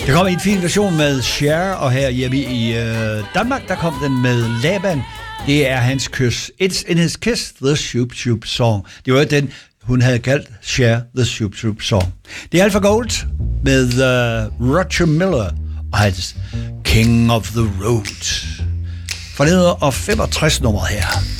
Der kom en fin version med Cher, og her hjemme i Danmark, der kom den med Laban. Det er hans kys. It's in his kiss, the Shoop Shoop Song. Det var den, hun havde kaldt Cher, the Shoop Shoop Song. Det er Alpha Gold med Roger Miller og hans King of the Road. Fra 1965 nummeret her.